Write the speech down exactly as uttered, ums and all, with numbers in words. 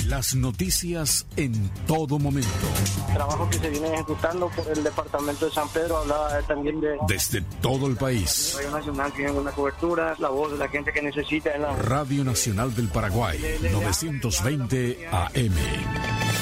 Las noticias en todo momento. Trabajo que se viene ejecutando por el departamento de San Pedro, hablaba también de... Desde todo el país. Radio Nacional tiene una cobertura, la voz de la gente que necesita. En la... Radio Nacional del Paraguay, novecientos veinte A M.